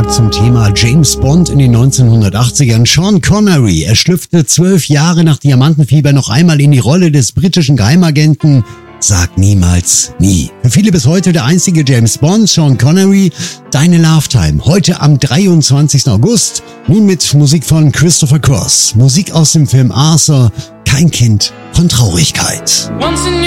zum Thema James Bond in den 1980ern. Sean Connery, er schlüpfte 12 Jahre nach Diamantenfieber noch einmal in die Rolle des britischen Geheimagenten. Sag niemals nie. Für viele bis heute der einzige James Bond, Sean Connery. Deine Love Time, heute am 23. August. Nun mit Musik von Christopher Cross. Musik aus dem Film Arthur, kein Kind von Traurigkeit. Once in